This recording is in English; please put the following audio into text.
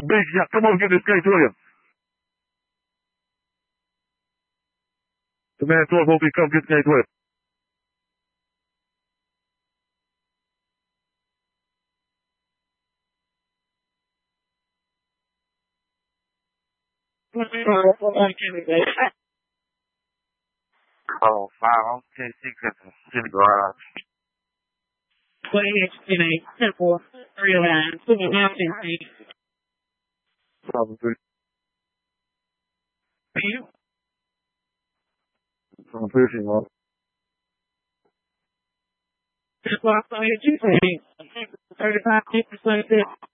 Bishnut. Come on, get this gate to you. The man 12 hope he come get the gate to you. Oh, 5-10-6 in the garage. 28-10-4, 309, 2-9-10-8. Probably. You? I'm pushing up. Just lost on your G-Play. 35-50%.